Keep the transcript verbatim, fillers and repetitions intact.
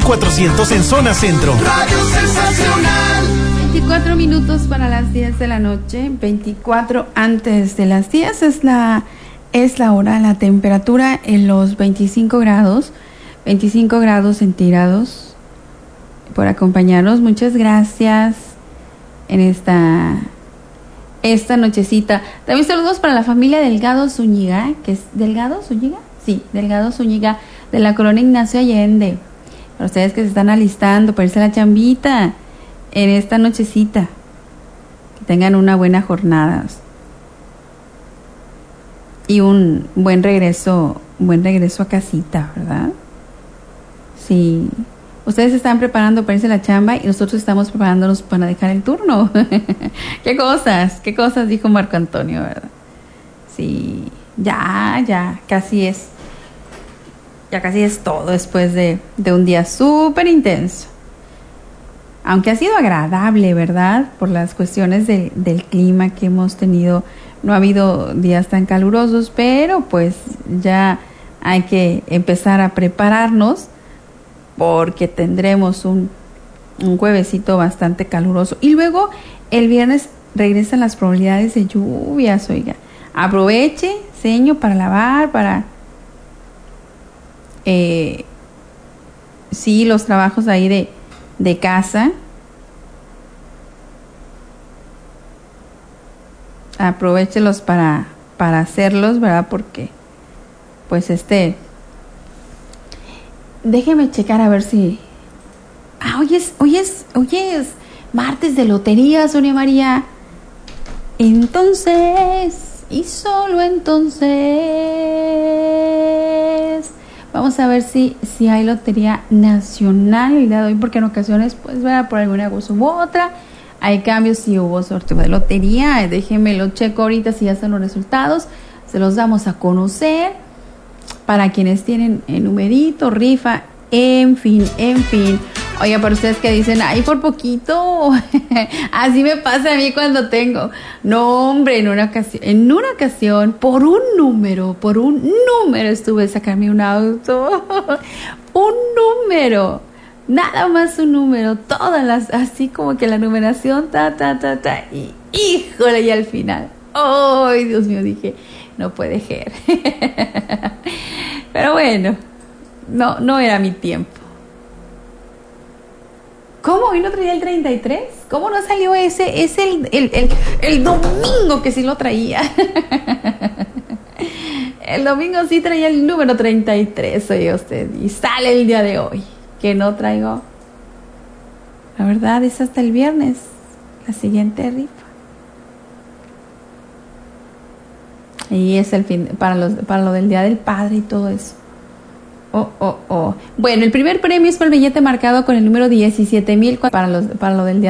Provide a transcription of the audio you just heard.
cuatrocientos en zona centro. Radio Sensacional. veinticuatro minutos para las diez de la noche, veinticuatro antes de las diez es la, es la hora, la temperatura en los veinticinco grados, veinticinco grados centígrados por acompañarnos. Muchas gracias en esta, esta nochecita. También saludos para la familia Delgado Zúñiga, que es Delgado Zúñiga, sí, Delgado Zúñiga de la colonia Ignacio Allende. Para ustedes que se están alistando para irse a la chambita en esta nochecita, que tengan una buena jornada y un buen regreso, un buen regreso a casita, ¿verdad? Sí, ustedes se están preparando para irse a la chamba y nosotros estamos preparándonos para dejar el turno. Qué cosas, qué cosas dijo Marco Antonio, ¿verdad? Sí, ya, ya, casi es, ya casi es todo después de, de un día súper intenso. Aunque ha sido agradable, ¿verdad? Por las cuestiones de, del clima que hemos tenido. No ha habido días tan calurosos, pero pues ya hay que empezar a prepararnos porque tendremos un, un juevesito bastante caluroso. Y luego el viernes regresan las probabilidades de lluvias, oiga. Aproveche, señor, para lavar, para... Eh, sí, los trabajos ahí de... de casa, aprovéchelos para para hacerlos, ¿verdad? Porque pues este déjeme checar a ver si ah, hoy es, hoy es, hoy es martes de lotería, Sonia María. Entonces, y solo entonces vamos a ver si, si hay lotería nacional el día de hoy, porque en ocasiones, pues, ¿verdad? Por alguna cosa u otra, hay cambios. Si hubo sorteo de lotería, déjenme lo checo ahorita si ya están los resultados, se los damos a conocer para quienes tienen el numerito, rifa, en fin, en fin. Oiga, para ustedes que dicen, ay, por poquito, así me pasa a mí cuando tengo. No, hombre, en una ocasión, en una ocasión, por un número, por un número estuve a sacarme un auto. Un número, nada más un número, todas las, así como que la numeración, ta, ta, ta, ta, y híjole, y al final, ay, Dios mío, dije, no puede ser. Pero bueno, no, no era mi tiempo. ¿Cómo? ¿Hoy no traía el treinta y tres? ¿Cómo no salió ese? Es el, el, el, el domingo que sí lo traía. El domingo sí traía el número treinta y tres, oye usted. Y sale el día de hoy, que no traigo. La verdad es hasta el viernes, la siguiente rifa. Y es el fin, para, los, para lo del Día del Padre y todo eso. Oh, oh, oh. Bueno, el primer premio es por el billete marcado con el número diecisiete mil para, los, para lo del día.